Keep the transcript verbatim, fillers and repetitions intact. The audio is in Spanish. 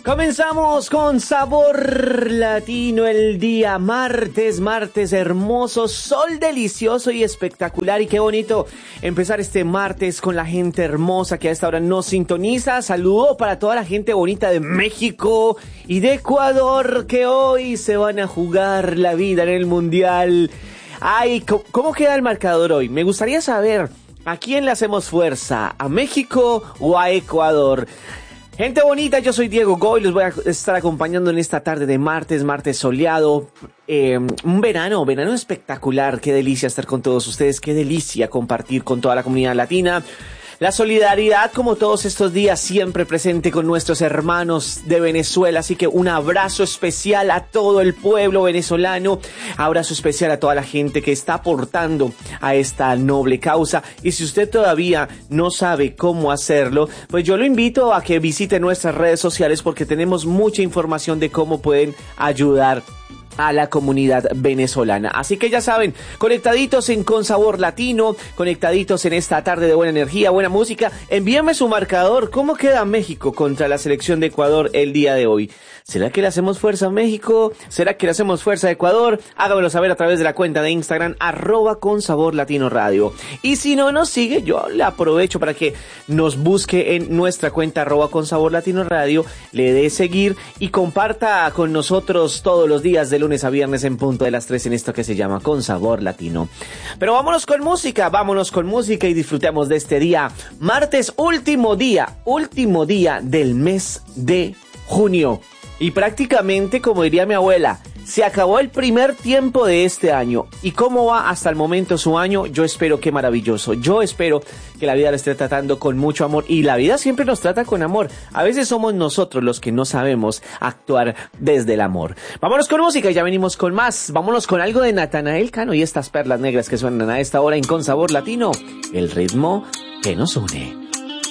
Comenzamos con Sabor Latino el día martes, martes hermoso, sol delicioso y espectacular, y qué bonito empezar este martes con la gente hermosa que a esta hora nos sintoniza. Saludo para toda la gente bonita de México y de Ecuador que hoy se van a jugar la vida en el Mundial. Ay, ¿cómo queda el marcador hoy? Me gustaría saber, ¿a quién le hacemos fuerza? ¿A México o a Ecuador? Gente bonita, yo soy Diego Goy, los voy a estar acompañando en esta tarde de martes, martes soleado, eh, un verano, verano espectacular, qué delicia estar con todos ustedes, qué delicia compartir con toda la comunidad latina. La solidaridad, como todos estos días, siempre presente con nuestros hermanos de Venezuela, así que un abrazo especial a todo el pueblo venezolano, abrazo especial a toda la gente que está aportando a esta noble causa, y si usted todavía no sabe cómo hacerlo, pues yo lo invito a que visite nuestras redes sociales porque tenemos mucha información de cómo pueden ayudar a la comunidad venezolana. Así que ya saben, conectaditos en Con Sabor Latino, conectaditos en esta tarde de buena energía, buena música. Envíame su marcador. ¿Cómo queda México contra la selección de Ecuador el día de hoy? ¿Será que le hacemos fuerza a México? ¿Será que le hacemos fuerza a Ecuador? Hágamelo saber a través de la cuenta de Instagram, arroba Con Sabor Latino Radio. Y si no nos sigue, yo le aprovecho para que nos busque en nuestra cuenta, arroba Con Sabor Latino Radio, le dé seguir y comparta con nosotros todos los días de lunes a viernes en punto de las tres en esto que se llama Con Sabor Latino. Pero vámonos con música, vámonos con música y disfrutemos de este día. Martes, último día, último día del mes de junio. Y prácticamente, como diría mi abuela, se acabó el primer tiempo de este año. ¿Y cómo va hasta el momento su año? Yo espero que maravilloso. Yo espero que la vida lo esté tratando con mucho amor. Y la vida siempre nos trata con amor. A veces somos nosotros los que no sabemos actuar desde el amor. Vámonos con música, ya venimos con más. Vámonos con algo de Natanael Cano y estas perlas negras que suenan a esta hora en Con Sabor Latino. El ritmo que nos une.